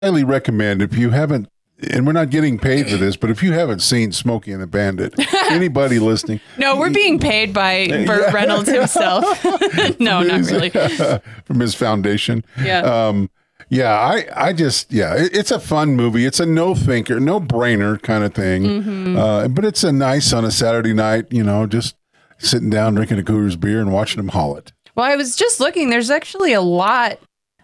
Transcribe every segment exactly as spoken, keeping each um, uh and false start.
highly recommend if you haven't, and we're not getting paid for this, but if you haven't seen Smokey and the Bandit, anybody listening. No, we're being paid by Burt yeah. Reynolds himself. no, not his, really. From his foundation. Yeah. Um, yeah, I, I just, yeah, it, it's a fun movie. It's a no thinker, no brainer kind of thing. Mm-hmm. Uh, but it's a nice on a Saturday night, you know, just sitting down, drinking a Coors beer and watching them haul it. Well, I was just looking, there's actually a lot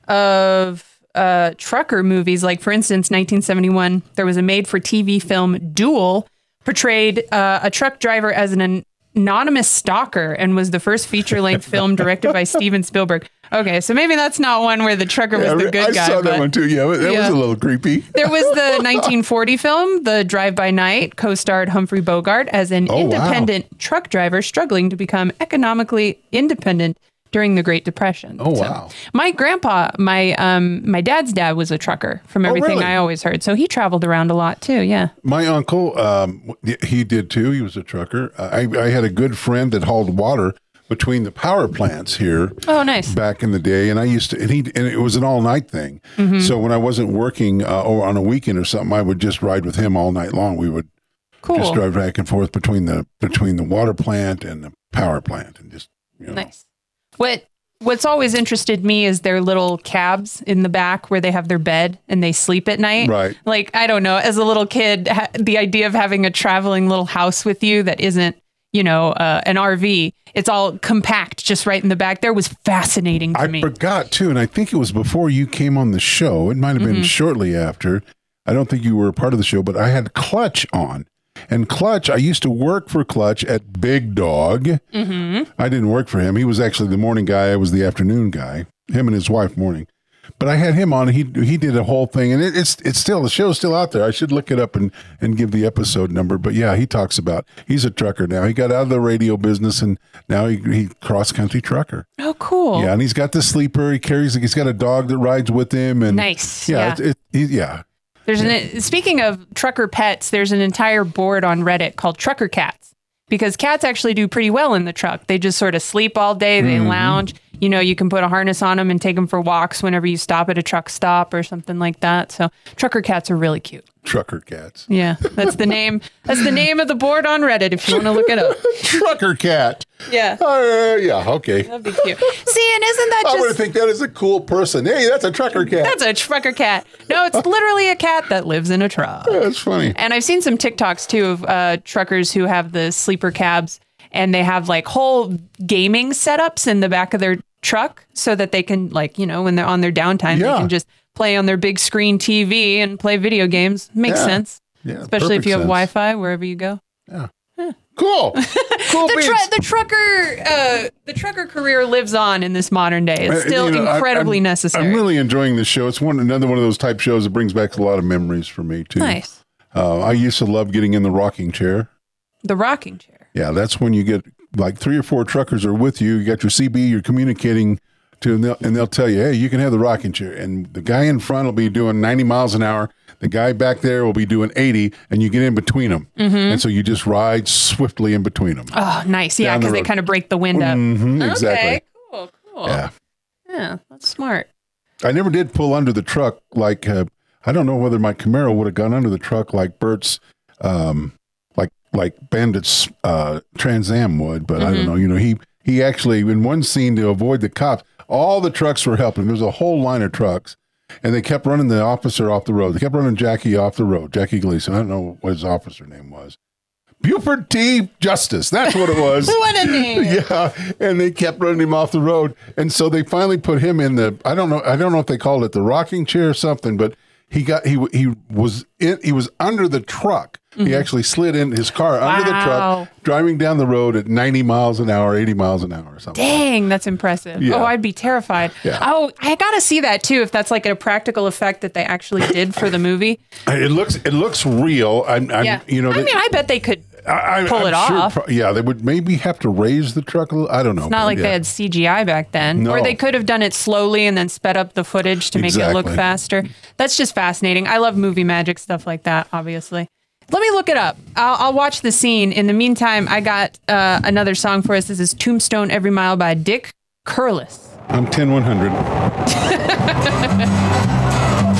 of Uh, trucker movies. Like, for instance, nineteen seventy-one, there was a made-for-T V film, Duel, portrayed uh, a truck driver as an an anonymous stalker and was the first feature-length film directed by Steven Spielberg. Okay, so maybe that's not one where the trucker was yeah, the good I guy. I saw that one too. Yeah, that yeah. was a little creepy. There was the nineteen forty film, The Drive-By Night, co-starred Humphrey Bogart as an oh, independent wow. truck driver struggling to become economically independent during the Great Depression. Oh, so, wow. My grandpa, my um, my dad's dad was a trucker from everything oh, really? I always heard. So he traveled around a lot too, yeah. My uncle, um, he did too. He was a trucker. I, I had a good friend that hauled water between the power plants here. Oh, nice. Back in the day. And I used to, and, he, and it was an all-night thing. Mm-hmm. So when I wasn't working uh, or on a weekend or something, I would just ride with him all night long. We would cool. just drive back and forth between the between the water plant and the power plant and just, you know. Nice. What What's always interested me is their little cabs in the back where they have their bed and they sleep at night. Right. Like, I don't know, as a little kid, ha- the idea of having a traveling little house with you that isn't, you know, uh, an R V, it's all compact just right in the back there was fascinating to I me. I forgot too, and I think it was before you came on the show. It might have been mm-hmm. shortly after. I don't think you were a part of the show, but I had Clutch on. And Clutch, I used to work for Clutch at Big Dog. Mm-hmm. I didn't work for him. He was actually the morning guy. I was the afternoon guy. Him and his wife morning. But I had him on. He he did a whole thing, and it, it's it's still the show's still out there. I should look it up and and give the episode number. But yeah, he talks about he's a trucker now. He got out of the radio business, and now he he cross country trucker. Oh, cool. Yeah, and he's got the sleeper. He carries. He's got a dog that rides with him. And nice. Yeah, yeah. It, it, he, yeah. There's an, speaking of trucker pets, there's an entire board on Reddit called Trucker Cats, because cats actually do pretty well in the truck. They just sort of sleep all day. They mm-hmm. lounge. You know, you can put a harness on them and take them for walks whenever you stop at a truck stop or something like that. So trucker cats are really cute. Trucker Cats. Yeah, that's the name. That's the name of the board on Reddit if you want to look it up. Trucker Cat. Yeah. Uh, yeah, okay. That'd be cute. See, and isn't that just... I would think that is a cool person. Hey, that's a trucker cat. That's a trucker cat. No, it's literally a cat that lives in a truck. Yeah, that's funny. And I've seen some TikToks, too, of uh, truckers who have the sleeper cabs, and they have, like, whole gaming setups in the back of their truck so that they can, like, you know, when they're on their downtime, yeah. they can just play on their big screen T V and play video games. Makes yeah. sense. Yeah, especially if you have sense. Wi-Fi wherever you go. Yeah. yeah. Cool. Cool. the, tr- the trucker, uh, the trucker career lives on in this modern day. It's still uh, you know, I, incredibly I'm, necessary. I'm really enjoying this show. It's one another one of those type shows that brings back a lot of memories for me too. Nice. Uh, I used to love getting in the rocking chair. The rocking chair. Yeah, that's when you get like three or four truckers are with you. You got your C B. You're communicating to, and they'll, and they'll tell you, hey, you can have the rocking chair, and the guy in front will be doing ninety miles an hour. The guy back there will be doing eighty, and you get in between them. Mm-hmm. And so you just ride swiftly in between them. Oh, nice. Yeah, because the they kind of break the wind up. Mm-hmm, exactly. Okay, cool, cool. Yeah. Yeah, that's smart. I never did pull under the truck like, uh, I don't know whether my Camaro would have gone under the truck like Bert's, um, like like Bandit's uh, Trans Am would, but mm-hmm. I don't know. You know, he, he actually, in one scene to avoid the cops, all the trucks were helping. There was a whole line of trucks. And they kept running the officer off the road. They kept running Jackie off the road. Jackie Gleason. I don't know what his officer name was. Buford T. Justice. That's what it was. What a name. Yeah. And they kept running him off the road. And so they finally put him in the, I don't know, I don't know if they called it the rocking chair or something, but he got, he he was in, he was under the truck. Mm-hmm. He actually slid in his car wow. under the truck, driving down the road at ninety miles an hour, eighty miles an hour or something. Dang, that's impressive. Yeah. Oh, I'd be terrified. Yeah. Oh, I got to see that too, if that's like a practical effect that they actually did for the movie. It looks, it looks real. I'm, I'm yeah. you know, I they, mean, I bet they could I, pull I'm it sure, off. Pro- yeah, they would maybe have to raise the truck a little. I don't know. It's not like yeah. they had C G I back then. No. Or they could have done it slowly and then sped up the footage to make exactly. it look faster. That's just fascinating. I love movie magic stuff like that, obviously. Let me look it up. I'll, I'll watch the scene. In the meantime, I got uh, another song for us. This is Tombstone Every Mile by Dick Curless. I'm ten one hundred.